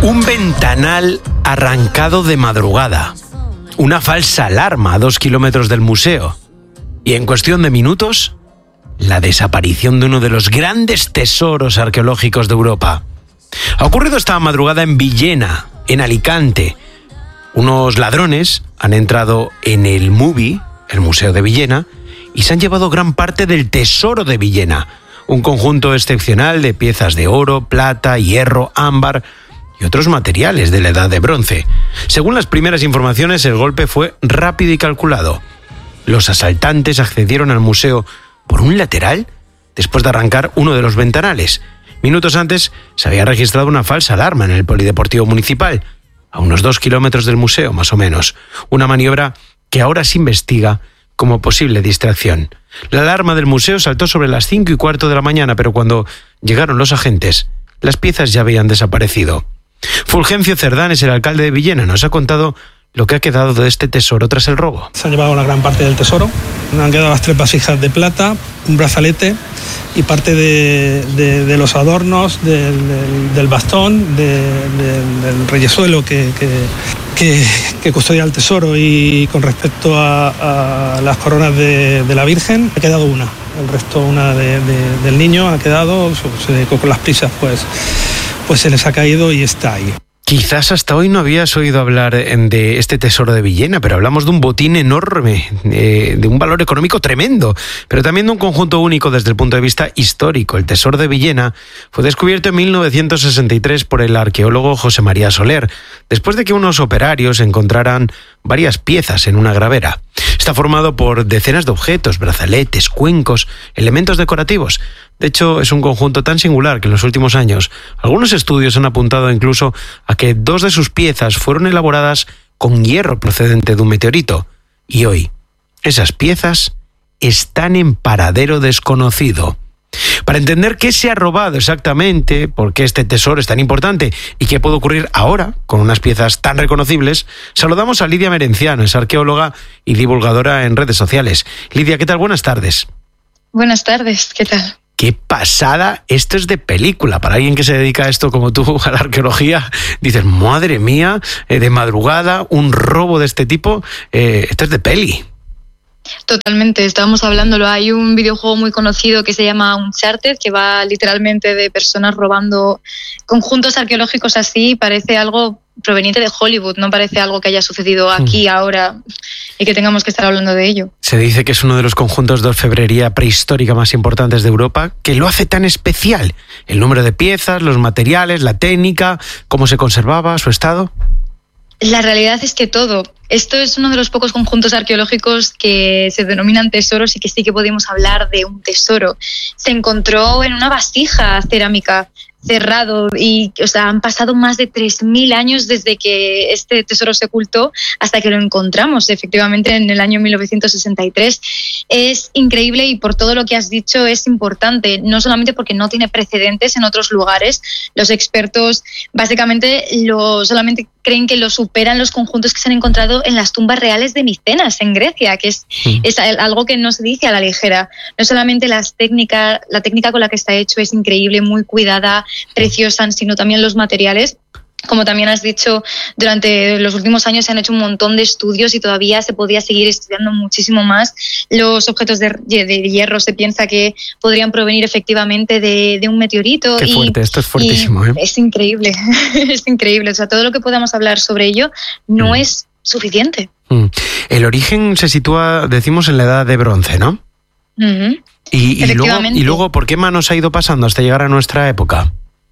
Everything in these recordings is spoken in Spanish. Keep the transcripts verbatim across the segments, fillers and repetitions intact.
Un ventanal arrancado de madrugada, una falsa alarma a dos kilómetros del museo y en cuestión de minutos, la desaparición de uno de los grandes tesoros arqueológicos de Europa. Ha ocurrido esta madrugada en Villena, en Alicante. Unos ladrones han entrado en el MUBI, el Museo de Villena, y se han llevado gran parte del tesoro de Villena, un conjunto excepcional de piezas de oro, plata, hierro, ámbar y otros materiales de la Edad de Bronce. Según las primeras informaciones, el golpe fue rápido y calculado. Los asaltantes accedieron al museo por un lateral después de arrancar uno de los ventanales. Minutos antes se había registrado una falsa alarma en el Polideportivo Municipal, a unos dos kilómetros del museo más o menos. Una maniobra que ahora se investiga como posible distracción. La alarma del museo saltó sobre las cinco y cuarto de la mañana, pero cuando llegaron los agentes, las piezas ya habían desaparecido. Fulgencio Cerdán es el alcalde de Villena. Nos ha contado lo que ha quedado de este tesoro tras el robo. Se han llevado la gran parte del tesoro. Han quedado las tres vasijas de plata, un brazalete y parte de, de, de los adornos, del, del, del bastón, de, de, del reyesuelo que, que, que, que custodia el tesoro. Y con respecto a, a las coronas de, de la Virgen, ha quedado una. El resto, una de, de, del niño, ha quedado, se, con las prisas, pues, pues se les ha caído y está ahí. Quizás hasta hoy no habías oído hablar de este tesoro de Villena, pero hablamos de un botín enorme, eh, de un valor económico tremendo, pero también de un conjunto único desde el punto de vista histórico. El tesoro de Villena fue descubierto en mil novecientos sesenta y tres por el arqueólogo José María Soler, después de que unos operarios encontraran varias piezas en una gravera. Está formado por decenas de objetos, brazaletes, cuencos, elementos decorativos. De hecho, es un conjunto tan singular que en los últimos años algunos estudios han apuntado incluso a que dos de sus piezas fueron elaboradas con hierro procedente de un meteorito. Y hoy, esas piezas están en paradero desconocido. Para entender qué se ha robado exactamente, por qué este tesoro es tan importante y qué puede ocurrir ahora con unas piezas tan reconocibles, saludamos a Lidia Merenciano, es arqueóloga y divulgadora en redes sociales. Lidia, ¿qué tal? Buenas tardes. Buenas tardes, ¿qué tal? ¡Qué pasada! Esto es de película. Para alguien que se dedica a esto como tú, a la arqueología, dices, madre mía, eh, de madrugada, un robo de este tipo, eh, esto es de peli. Totalmente, estábamos hablándolo. Hay un videojuego muy conocido que se llama Uncharted, que va literalmente de personas robando conjuntos arqueológicos así. Parece algo proveniente de Hollywood, no parece algo que haya sucedido aquí, mm. ahora, y que tengamos que estar hablando de ello. Se dice que es uno de los conjuntos de orfebrería prehistórica más importantes de Europa. ¿Qué lo hace tan especial? ¿El número de piezas, los materiales, la técnica, cómo se conservaba, su estado? La realidad es que todo. Esto es uno de los pocos conjuntos arqueológicos que se denominan tesoros y que sí que podemos hablar de un tesoro. Se encontró en una vasija cerámica cerrado y, o sea, han pasado más de tres mil años desde que este tesoro se ocultó hasta que lo encontramos efectivamente en el año mil novecientos sesenta y tres. Es increíble y por todo lo que has dicho es importante, no solamente porque no tiene precedentes en otros lugares. Los expertos básicamente lo, solamente creen que lo superan los conjuntos que se han encontrado en las tumbas reales de Micenas, en Grecia, que es, sí. es algo que no se dice a la ligera. No solamente las técnicas, la técnica con la que está hecho es increíble, muy cuidada, preciosa, sino también los materiales. Como también has dicho, durante los últimos años se han hecho un montón de estudios y todavía se podría seguir estudiando muchísimo más. Los objetos de, de hierro se piensa que podrían provenir efectivamente de, de un meteorito. Qué fuerte, y, esto es fuertísimo. ¿eh? Es increíble, es increíble. O sea, todo lo que podamos hablar sobre ello no mm. es suficiente. Mm. El origen se sitúa, decimos, en la Edad de Bronce, ¿no? Mm-hmm. Y, y, luego, y luego, ¿por qué manos ha ido pasando hasta llegar a nuestra época?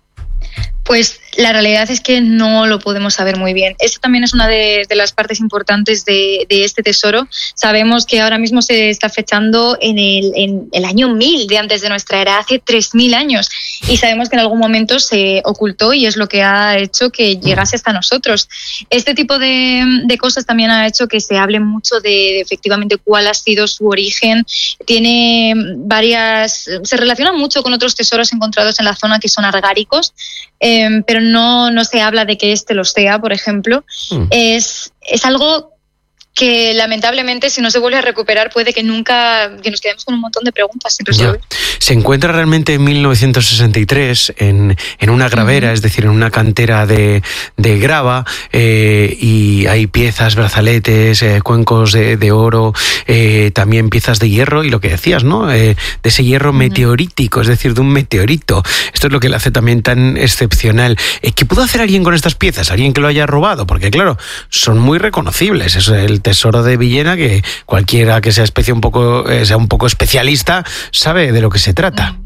Pues la realidad es que no lo podemos saber muy bien. Esta también es una de, de las partes importantes de, de este tesoro. Sabemos que ahora mismo se está fechando en el, en el año mil de antes de nuestra era, hace tres mil años. Y sabemos que en algún momento se ocultó y es lo que ha hecho que llegase hasta nosotros. Este tipo de, de cosas también ha hecho que se hable mucho de, de efectivamente cuál ha sido su origen. Tiene varias... Se relaciona mucho con otros tesoros encontrados en la zona que son argáricos, eh, pero no, no se habla de que este lo sea, por ejemplo. Mm. Es, es algo que lamentablemente si no se vuelve a recuperar puede que nunca, que nos quedemos con un montón de preguntas sin resolver. Se encuentra realmente en mil novecientos sesenta y tres en, en una gravera, uh-huh. es decir, en una cantera de, de grava, eh, y hay piezas, brazaletes, eh, cuencos de, de oro, eh, también piezas de hierro y lo que decías, ¿no? Eh, de ese hierro uh-huh. meteorítico, es decir, de un meteorito. Esto es lo que le hace también tan excepcional. Eh, ¿Qué pudo hacer alguien con estas piezas? ¿Alguien que lo haya robado? Porque claro, son muy reconocibles. Es el tesoro de Villena, que cualquiera que sea especie un poco, eh, sea un poco especialista sabe de lo que se trata.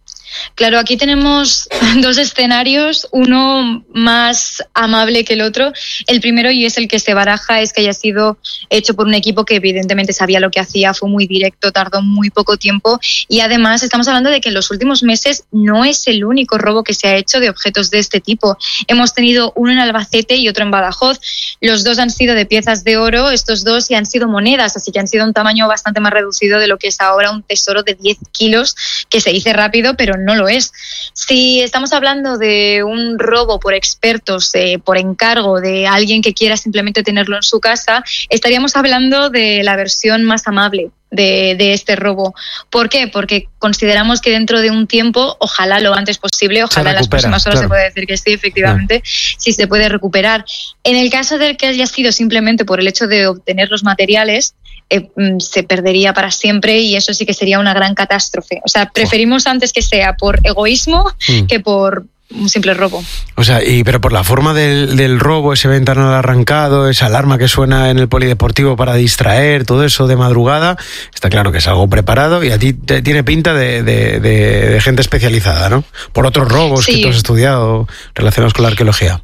Claro, aquí tenemos dos escenarios, uno más amable que el otro. El primero, y es el que se baraja, es que haya sido hecho por un equipo que evidentemente sabía lo que hacía, fue muy directo, tardó muy poco tiempo, y además estamos hablando de que en los últimos meses no es el único robo que se ha hecho de objetos de este tipo. Hemos tenido uno en Albacete y otro en Badajoz. Los dos han sido de piezas de oro, estos dos, y han sido monedas, así que han sido un tamaño bastante más reducido de lo que es ahora un tesoro de diez kilos, que se dice rápido, pero no lo es. Si estamos hablando de un robo por expertos, eh, por encargo de alguien que quiera simplemente tenerlo en su casa, estaríamos hablando de la versión más amable de, de este robo. ¿Por qué? Porque consideramos que dentro de un tiempo, ojalá lo antes posible, ojalá en las próximas horas, claro, se puede decir que sí, efectivamente, claro, sí se puede recuperar. En el caso del que haya sido simplemente por el hecho de obtener los materiales, Eh, se perdería para siempre, y eso sí que sería una gran catástrofe. O sea, preferimos oh. antes que sea por egoísmo mm. que por un simple robo. O sea, y pero por la forma del, del robo, ese ventanal arrancado, esa alarma que suena en el polideportivo para distraer, todo eso de madrugada, está claro que es algo preparado, y a ti te tiene pinta de, de, de, de gente especializada, ¿no? Por otros robos sí. que tú has estudiado relacionados con la arqueología.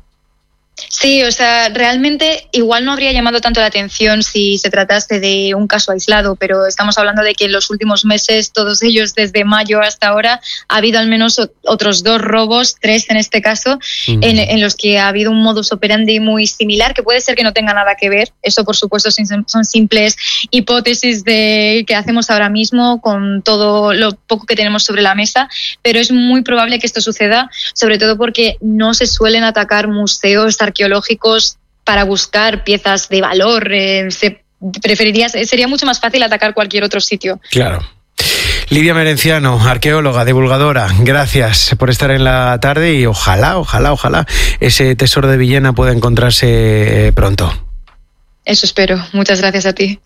Sí, o sea, realmente igual no habría llamado tanto la atención si se tratase de un caso aislado, pero estamos hablando de que en los últimos meses, todos ellos desde mayo hasta ahora, ha habido al menos otros dos robos, tres en este caso, mm. en, en los que ha habido un modus operandi muy similar, que puede ser que no tenga nada que ver. Eso, por supuesto, son simples hipótesis de que hacemos ahora mismo con todo lo poco que tenemos sobre la mesa, pero es muy probable que esto suceda, sobre todo porque no se suelen atacar museos arqueológicos para buscar piezas de valor. Eh, se preferiría, sería mucho más fácil atacar cualquier otro sitio. Claro. Lidia Merenciano, arqueóloga, divulgadora, gracias por estar en la tarde, y ojalá, ojalá, ojalá ese tesoro de Villena pueda encontrarse pronto. Eso espero. Muchas gracias a ti.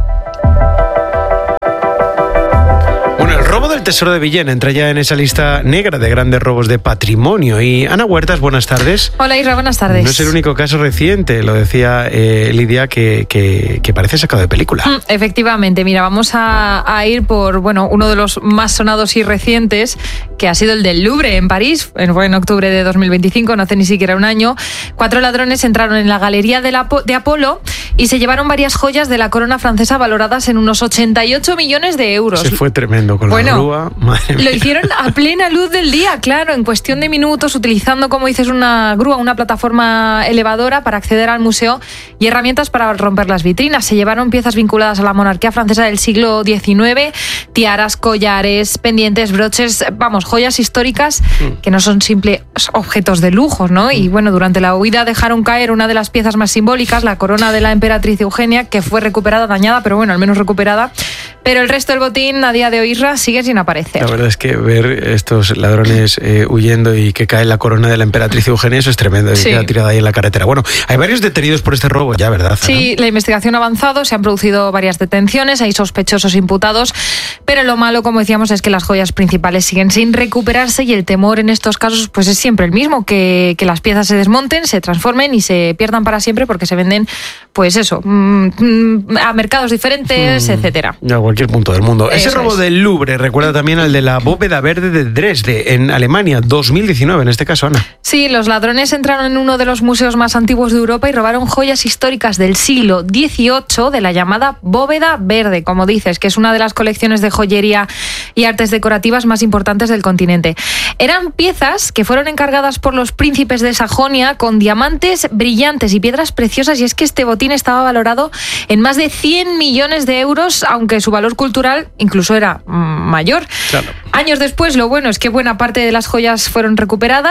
El robo del tesoro de Villena entra ya en esa lista negra de grandes robos de patrimonio. Y Ana Huertas, buenas tardes. Hola Isra, buenas tardes. No es el único caso reciente, lo decía eh, Lidia, que, que, que parece sacado de película. Mm, efectivamente, mira, vamos a, a ir por bueno uno de los más sonados y recientes, que ha sido el del Louvre en París. Fue en octubre de dos mil veinticinco, no hace ni siquiera un año. Cuatro ladrones entraron en la galería de, la, de Apolo y se llevaron varias joyas de la corona francesa valoradas en unos ochenta y ocho millones de euros. Se fue tremendo con bueno, la grúa. Madre lo hicieron a plena luz del día, claro, en cuestión de minutos, utilizando, como dices, una grúa, una plataforma elevadora para acceder al museo y herramientas para romper las vitrinas. Se llevaron piezas vinculadas a la monarquía francesa del siglo diecinueve, tiaras, collares, pendientes, broches, vamos, joyas históricas que no son simples objetos de lujo, ¿no? Y bueno, durante la huida dejaron caer una de las piezas más simbólicas, la corona de la emperatriz Eugenia, que fue recuperada, dañada, pero bueno, al menos recuperada. Pero el resto del botín, a día de hoy, Isra, sigue sin aparecer. La verdad es que ver estos ladrones eh, huyendo y que cae la corona de la emperatriz Eugenia, eso es tremendo, y sí. queda tirada ahí en la carretera. Bueno, hay varios detenidos por este robo ya, ¿verdad, Zara? Sí, la investigación ha avanzado, se han producido varias detenciones, hay sospechosos imputados, pero lo malo, como decíamos, es que las joyas principales siguen sin recuperarse, y el temor en estos casos pues es siempre el mismo, que, que las piezas se desmonten, se transformen y se pierdan para siempre, porque se venden, pues eso, mmm, a mercados diferentes, mm, etcétera. A cualquier punto del mundo. Eso Ese robo es. del Louvre recuerda también al de la bóveda verde de Dresde, en Alemania, dos mil diecinueve, en este caso, Ana. Sí, los ladrones entraron en uno de los museos más antiguos de Europa y robaron joyas históricas del siglo dieciocho de la llamada bóveda verde, como dices, que es una de las colecciones de joyería y artes decorativas más importantes del continente. Eran piezas que fueron encargadas por los príncipes de Sajonia, con diamantes brillantes y piedras preciosas, y es que este botín estaba valorado en más de cien millones de euros, aunque su valor cultural incluso era mmm, mayor. Claro. Años después, lo bueno es que buena parte de las joyas fueron recuperadas.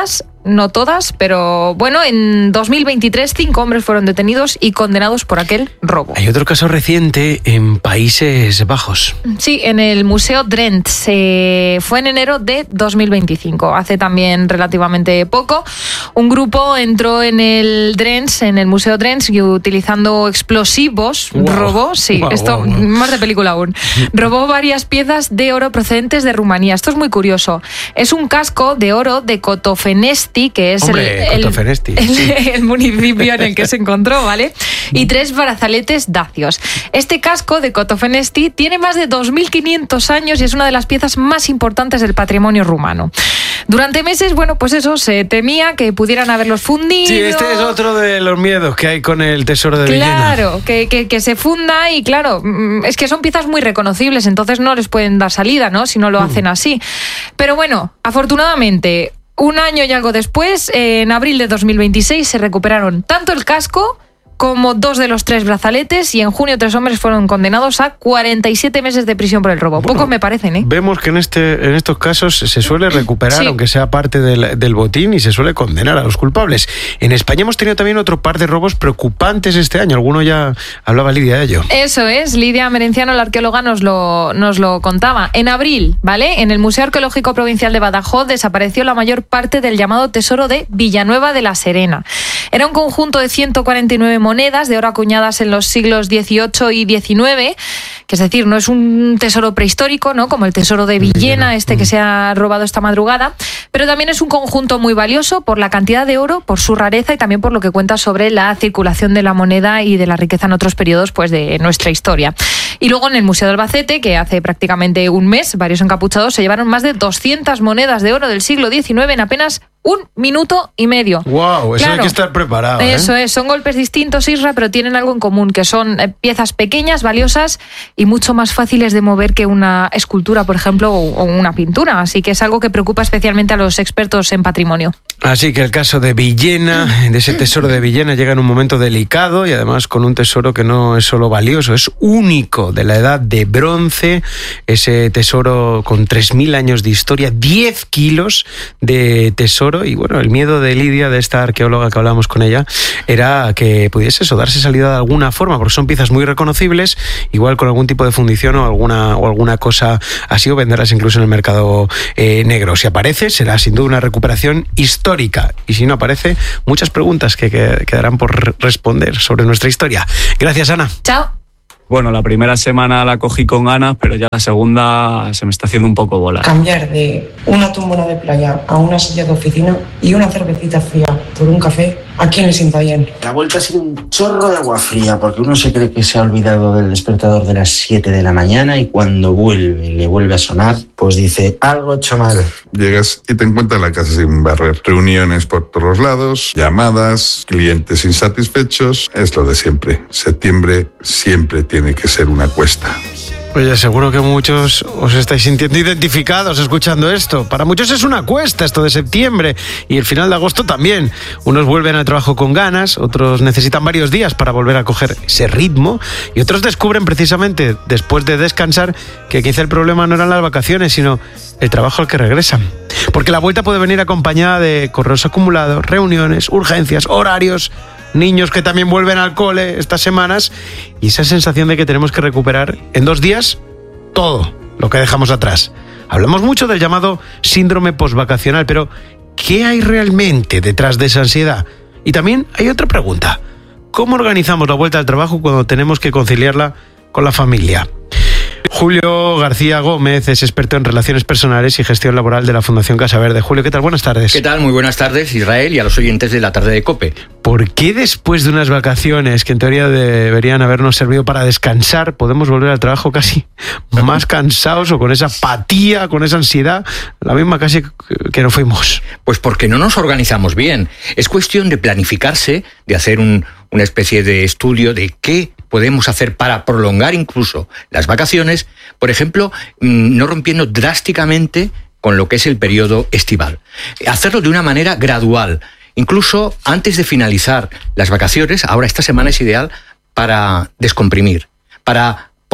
no todas, pero bueno, en dos mil veintitrés cinco hombres fueron detenidos y condenados por aquel robo. Hay otro caso reciente en Países Bajos. Sí, en el Museo Drent. Se fue en enero de dos mil veinticinco, hace también relativamente poco. Un grupo entró en el Drent, en el Museo Drent, y utilizando explosivos, wow. robó, sí, wow, esto wow, wow. más de película aún, robó varias piezas de oro procedentes de Rumanía. Esto es muy curioso. Es un casco de oro de Cotofenesti, que es Hombre, el, Cotofenesti, el, sí. el, el municipio en el que se encontró, ¿vale? Y tres brazaletes dacios. Este casco de Cotofenesti tiene más de dos mil quinientos años y es una de las piezas más importantes del patrimonio rumano. Durante meses, bueno, pues eso, se temía que pudieran haberlos fundido. Sí, este es otro de los miedos que hay con el tesoro de Villena. Claro, que, que, que se funda y claro, es que son piezas muy reconocibles, entonces no les pueden dar salida, ¿no? Si no lo hacen así. Pero bueno, afortunadamente, un año y algo después, en abril de dos mil veintiséis, se recuperaron tanto el casco como dos de los tres brazaletes y en junio tres hombres fueron condenados a cuarenta y siete meses de prisión por el robo. Bueno, pocos me parecen, ¿eh? Vemos que en este en estos casos se suele recuperar, sí. aunque sea parte del, del botín, y se suele condenar a los culpables. En España hemos tenido también otro par de robos preocupantes este año. Alguno ya hablaba Lidia de ello. Eso es, Lidia Merenciano, la arqueóloga, nos lo, nos lo contaba. En abril, ¿vale? En el Museo Arqueológico Provincial de Badajoz desapareció la mayor parte del llamado tesoro de Villanueva de la Serena. Era un conjunto de ciento cuarenta y nueve monedas de oro acuñadas en los siglos dieciocho y diecinueve, que es decir, no es un tesoro prehistórico, ¿no? Como el tesoro de Villena, este que se ha robado esta madrugada, pero también es un conjunto muy valioso por la cantidad de oro, por su rareza y también por lo que cuenta sobre la circulación de la moneda y de la riqueza en otros periodos, pues, de nuestra historia. Y luego en el Museo de Albacete, que hace prácticamente un mes, varios encapuchados se llevaron más de doscientas monedas de oro del siglo diecinueve en apenas un minuto y medio. ¡Wow! Eso claro, hay que estar preparado. Eso ¿eh? es, son golpes distintos, Isra, pero tienen algo en común, que son piezas pequeñas, valiosas y mucho más fáciles de mover que una escultura, por ejemplo, o una pintura. Así que es algo que preocupa especialmente a los expertos en patrimonio. Así que el caso de Villena, de ese tesoro de Villena, llega en un momento delicado y además con un tesoro que no es solo valioso, es único, de la edad de bronce, ese tesoro con tres mil años de historia, diez kilos de tesoro. Y bueno, el miedo de Lidia, de esta arqueóloga que hablábamos con ella, era que pudiese eso, darse salida de alguna forma, porque son piezas muy reconocibles, igual con algún tipo de fundición o alguna, o alguna cosa así, o venderlas incluso en el mercado eh, negro. Si aparece, será sin duda una recuperación histórica, y si no aparece, muchas preguntas que, que quedarán por responder sobre nuestra historia. Gracias, Ana. Chao. Bueno, la primera semana la cogí con ganas, pero ya la segunda se me está haciendo un poco bola. Cambiar de una tumbona de playa a una silla de oficina y una cervecita fría por un café, ¿a quién le sienta bien? La vuelta ha sido un chorro de agua fría, porque uno se cree que se ha olvidado del despertador de las siete de la mañana y cuando vuelve y le vuelve a sonar, pues dice, algo he hecho mal. Llegas y te encuentras la casa sin barrer. Reuniones por todos lados, llamadas, clientes insatisfechos, es lo de siempre. Septiembre siempre tiene que ser una cuesta. Oye, seguro que muchos os estáis sintiendo identificados escuchando esto. Para muchos es una cuesta esto de septiembre y el final de agosto también. Unos vuelven al trabajo con ganas, otros necesitan varios días para volver a coger ese ritmo y otros descubren precisamente después de descansar que quizá el problema no eran las vacaciones, sino el trabajo al que regresan. Porque la vuelta puede venir acompañada de correos acumulados, reuniones, urgencias, horarios, niños que también vuelven al cole estas semanas y esa sensación de que tenemos que recuperar en dos días todo lo que dejamos atrás. Hablamos mucho del llamado síndrome postvacacional, pero ¿qué hay realmente detrás de esa ansiedad? Y también hay otra pregunta. ¿Cómo organizamos la vuelta al trabajo cuando tenemos que conciliarla con la familia? Julio García Gómez es experto en relaciones personales y gestión laboral de la Fundación Casa Verde. Julio, ¿qué tal? Buenas tardes. ¿Qué tal? Muy buenas tardes, Israel, y a los oyentes de la tarde de COPE. ¿Por qué después de unas vacaciones que en teoría deberían habernos servido para descansar, podemos volver al trabajo casi más cansados o con esa apatía, con esa ansiedad, la misma casi que nos fuimos? Pues porque no nos organizamos bien. Es cuestión de planificarse, de hacer un, una especie de estudio de qué podemos hacer para prolongar incluso las vacaciones, por ejemplo, no rompiendo drásticamente con lo que es el periodo estival. Hacerlo de una manera gradual. Incluso antes de finalizar las vacaciones, ahora esta semana es ideal para descomprimir, para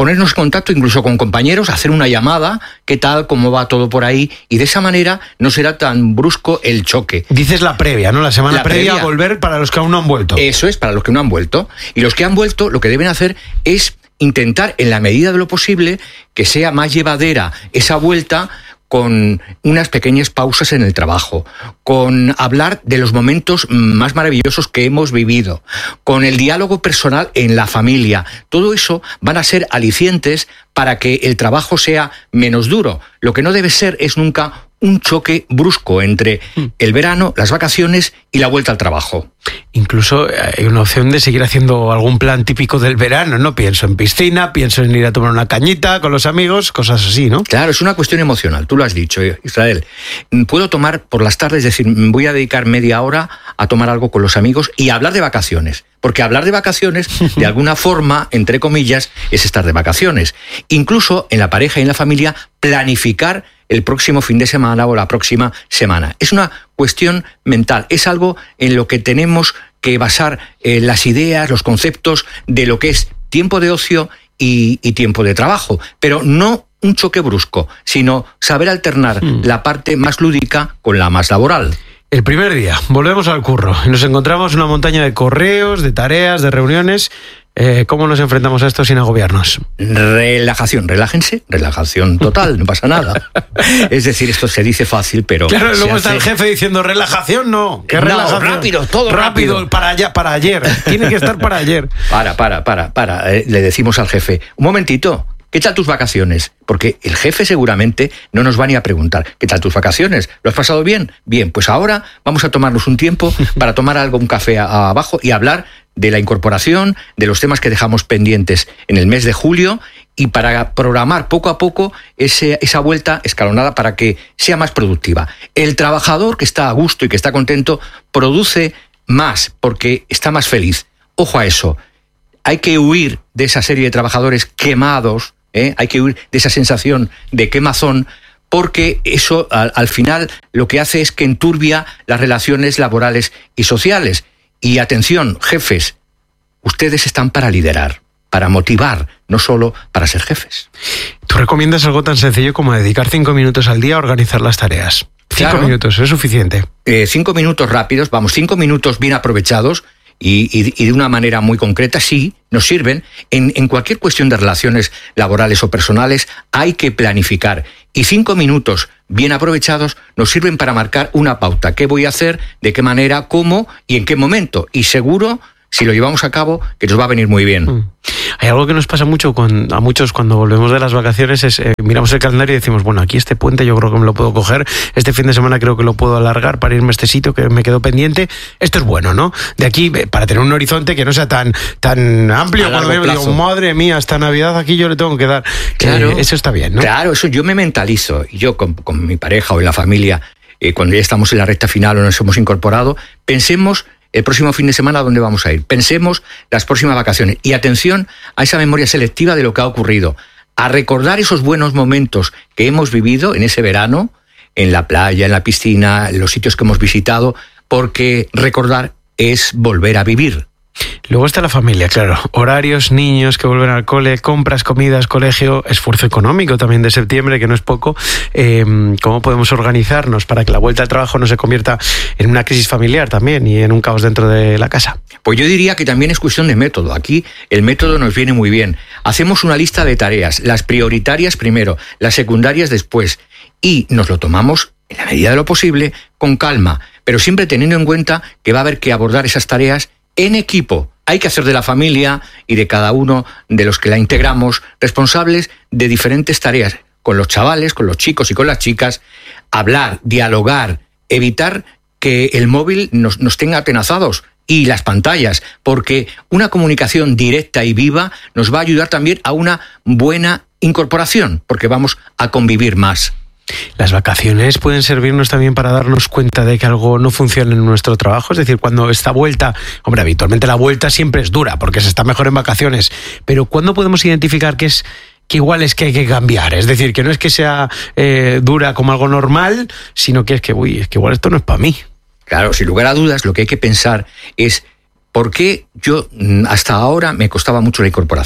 ponernos en contacto incluso con compañeros, hacer una llamada, qué tal, cómo va todo por ahí, y de esa manera no será tan brusco el choque. Dices la previa, ¿no? La semana la previa, previa a volver para los que aún no han vuelto. Eso es, para los que no han vuelto. Y los que han vuelto, lo que deben hacer es intentar, en la medida de lo posible, que sea más llevadera esa vuelta, con unas pequeñas pausas en el trabajo, con hablar de los momentos más maravillosos que hemos vivido, con el diálogo personal en la familia. Todo eso van a ser alicientes para que el trabajo sea menos duro. Lo que no debe ser es nunca un choque brusco entre el verano, las vacaciones y la vuelta al trabajo. Incluso hay una opción de seguir haciendo algún plan típico del verano, ¿no? Pienso en piscina, pienso en ir a tomar una cañita con los amigos, cosas así, ¿no? Claro, es una cuestión emocional, tú lo has dicho, Israel. Puedo tomar por las tardes, es decir, voy a dedicar media hora a tomar algo con los amigos y a hablar de vacaciones. Porque hablar de vacaciones, de alguna forma, entre comillas, es estar de vacaciones. Incluso en la pareja y en la familia, planificar el próximo fin de semana o la próxima semana. Es una cuestión mental, es algo en lo que tenemos que basar eh, las ideas, los conceptos de lo que es tiempo de ocio y, y tiempo de trabajo, pero no un choque brusco, sino saber alternar mm. la parte más lúdica con la más laboral. El primer día, volvemos al curro. Nos encontramos una montaña de correos, de tareas, de reuniones. Eh, ¿Cómo nos enfrentamos a esto sin agobiarnos? Relajación, relájense, relajación total, no pasa nada. Es decir, esto se dice fácil, pero... Claro, luego está hace... el jefe diciendo, relajación no, ¿qué no, relajación? rápido, todo rápido. Rápido, para, allá, para ayer, tiene que estar para ayer. Para, para, para, para, eh, le decimos al jefe, un momentito, ¿qué tal tus vacaciones? Porque el jefe seguramente no nos va ni a preguntar, ¿qué tal tus vacaciones? ¿Lo has pasado bien? Bien, pues ahora vamos a tomarnos un tiempo para tomar algo, un café a, a abajo y hablar de la incorporación, de los temas que dejamos pendientes en el mes de julio y para programar poco a poco ese, esa vuelta escalonada para que sea más productiva. El trabajador que está a gusto y que está contento produce más porque está más feliz. Ojo a eso. Hay que huir de esa serie de trabajadores quemados, ¿eh? Hay que huir de esa sensación de quemazón, porque eso al, al final lo que hace es que enturbia las relaciones laborales y sociales. Y atención, jefes, ustedes están para liderar, para motivar, no solo para ser jefes. ¿Tú recomiendas algo tan sencillo como dedicar cinco minutos al día a organizar las tareas? Cinco Claro. minutos, ¿es suficiente? Eh, cinco minutos rápidos, vamos, cinco minutos bien aprovechados, Y, y, y de una manera muy concreta, sí, nos sirven. En, en cualquier cuestión de relaciones laborales o personales hay que planificar. Y cinco minutos bien aprovechados nos sirven para marcar una pauta. ¿Qué voy a hacer? ¿De qué manera? ¿Cómo? ¿Y en qué momento? Y seguro, si lo llevamos a cabo, que nos va a venir muy bien. Mm. Hay algo que nos pasa mucho con, a muchos cuando volvemos de las vacaciones, es eh, miramos el calendario y decimos, bueno, aquí este puente yo creo que me lo puedo coger, este fin de semana creo que lo puedo alargar para irme a este sitio que me quedó pendiente. Esto es bueno, ¿no? De aquí, eh, para tener un horizonte que no sea tan, tan amplio, A cuando largo me digo, plazo. madre mía, hasta Navidad aquí yo le tengo que dar. Claro. Eh, eso está bien, ¿no? Claro, eso yo me mentalizo. Y yo con, con mi pareja o en la familia, eh, cuando ya estamos en la recta final o nos hemos incorporado, pensemos el próximo fin de semana a dónde vamos a ir. Pensemos las próximas vacaciones. Y atención a esa memoria selectiva de lo que ha ocurrido. A recordar esos buenos momentos que hemos vivido en ese verano, en la playa, en la piscina, en los sitios que hemos visitado, porque recordar es volver a vivir. Luego está la familia, claro. Horarios, niños que vuelven al cole, compras, comidas, colegio, esfuerzo económico también de septiembre, que no es poco. Eh, ¿Cómo podemos organizarnos para que la vuelta al trabajo no se convierta en una crisis familiar también y en un caos dentro de la casa? Pues yo diría que también es cuestión de método. Aquí el método nos viene muy bien. Hacemos una lista de tareas, las prioritarias primero, las secundarias después, y nos lo tomamos, en la medida de lo posible, con calma, pero siempre teniendo en cuenta que va a haber que abordar esas tareas en equipo. Hay que hacer de la familia y de cada uno de los que la integramos responsables de diferentes tareas, con los chavales, con los chicos y con las chicas, hablar, dialogar, evitar que el móvil nos, nos tenga atenazados y las pantallas, porque una comunicación directa y viva nos va a ayudar también a una buena incorporación, porque vamos a convivir más. Las vacaciones pueden servirnos también para darnos cuenta de que algo no funciona en nuestro trabajo. Es decir, cuando esta vuelta, hombre, habitualmente la vuelta siempre es dura porque se está mejor en vacaciones, pero ¿cuándo podemos identificar que es que igual es que hay que cambiar? Es decir, que no es que sea eh, dura como algo normal, sino que es que, uy, es que igual esto no es para mí. Claro, sin lugar a dudas, lo que hay que pensar es ¿por qué yo hasta ahora me costaba mucho la incorporación?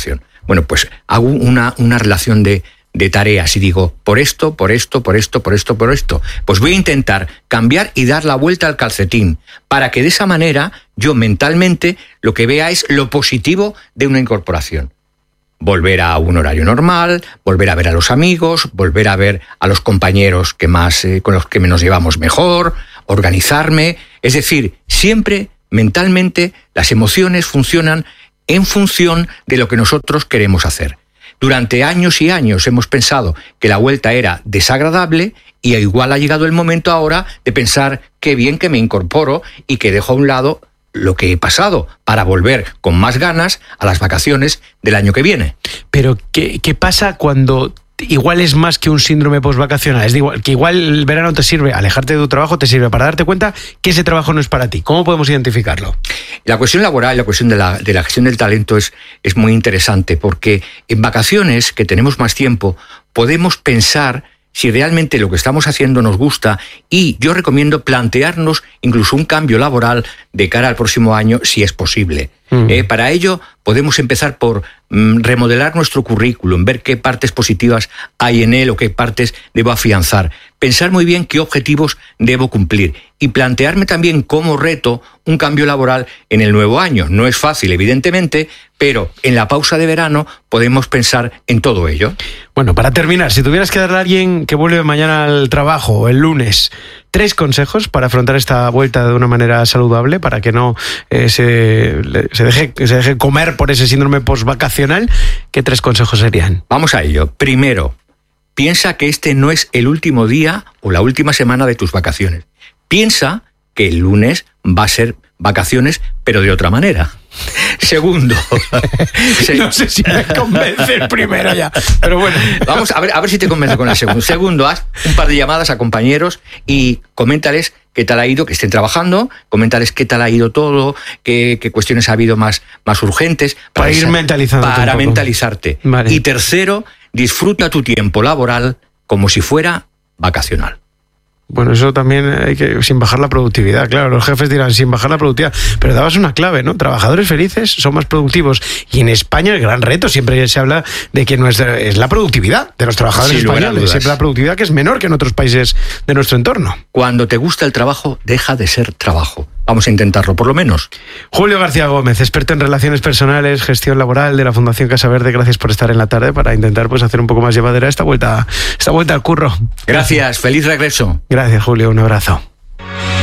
Bueno, pues hago una, una relación de, de tareas y digo, por esto, por esto, por esto, por esto, por esto. Pues voy a intentar cambiar y dar la vuelta al calcetín para que de esa manera yo mentalmente lo que vea es lo positivo de una incorporación. Volver a un horario normal, volver a ver a los amigos, volver a ver a los compañeros que más, eh, con los que nos llevamos mejor, organizarme. Es decir, siempre mentalmente las emociones funcionan en función de lo que nosotros queremos hacer. Durante años y años hemos pensado que la vuelta era desagradable y igual ha llegado el momento ahora de pensar qué bien que me incorporo y que dejo a un lado lo que he pasado para volver con más ganas a las vacaciones del año que viene. Pero, ¿qué, qué pasa cuando igual es más que un síndrome postvacacional? Es igual, que igual el verano te sirve, alejarte de tu trabajo te sirve para darte cuenta que ese trabajo no es para ti. ¿Cómo podemos identificarlo? La cuestión laboral, la cuestión de la, de la gestión del talento es, es muy interesante, porque en vacaciones, que tenemos más tiempo, podemos pensar si realmente lo que estamos haciendo nos gusta, y yo recomiendo plantearnos incluso un cambio laboral de cara al próximo año, si es posible. Mm. Eh, para ello podemos empezar por mm, remodelar nuestro currículum, ver qué partes positivas hay en él o qué partes debo afianzar, pensar muy bien qué objetivos debo cumplir y plantearme también como reto un cambio laboral en el nuevo año. No es fácil, evidentemente, pero en la pausa de verano podemos pensar en todo ello. Bueno, para terminar, si tuvieras que darle a alguien que vuelve mañana al trabajo o el lunes, tres consejos para afrontar esta vuelta de una manera saludable, para que no eh, se, se, deje, se deje comer por ese síndrome postvacacional, ¿qué tres consejos serían? Vamos a ello. Primero, piensa que este no es el último día o la última semana de tus vacaciones. Piensa que el lunes va a ser vacaciones, pero de otra manera. Segundo, no sé si me convence el primero ya, pero bueno, vamos a ver, a ver si te convence con el segundo. Segundo, haz un par de llamadas a compañeros y coméntales qué tal ha ido, que estén trabajando, coméntales qué tal ha ido todo, qué, qué cuestiones ha habido más, más urgentes. Para, para ir mentalizando. Para mentalizarte. Vale. Y tercero, disfruta tu tiempo laboral como si fuera vacacional. Bueno, eso también hay que, sin bajar la productividad, claro, los jefes dirán sin bajar la productividad, pero dabas una clave, ¿no? Trabajadores felices son más productivos, y en España el gran reto siempre se habla de que nuestra, es la productividad de los trabajadores sí, españoles, siempre la productividad que es menor que en otros países de nuestro entorno. Cuando te gusta el trabajo, deja de ser trabajo. Vamos a intentarlo, por lo menos. Julio García Gómez, experto en relaciones personales, gestión laboral de la Fundación Casa Verde, gracias por estar en la tarde para intentar pues hacer un poco más llevadera esta vuelta, esta vuelta al curro. Gracias, feliz regreso. Gracias, Julio, un abrazo.